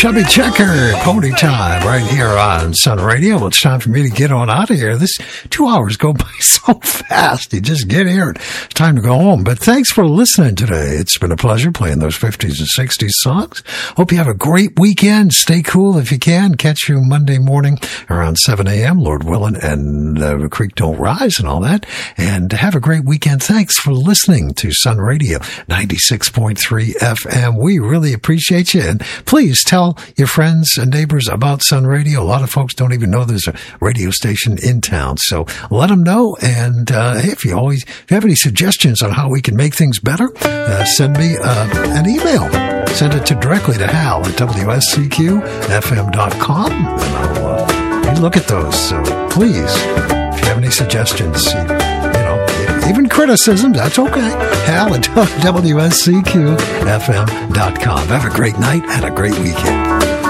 Chubby Checker, Pony Time, right here on Sun Radio. Well, it's time for me to get on out of here. This 2 hours go by so fast. You just get here. It's time to go home. But thanks for listening today. It's been a pleasure playing those 50s and 60s songs. Hope you have a great weekend. Stay cool if you can. Catch you Monday morning around 7 a.m., Lord willing, and the creek don't rise and all that. And have a great weekend. Thanks for listening to Sun Radio 96.3 FM. We really appreciate you. And please tell your friends and neighbors about Sun Radio. A lot of folks don't even know there's a radio station in town. So let them know. And hey, if you have any suggestions on how we can make things better, send me an email. Send it directly to Hal at WSCQFM.com. And I'll look at those. So please, if you have any suggestions, even criticism, that's okay. Hal at WSCQFM.com. Have a great night and a great weekend.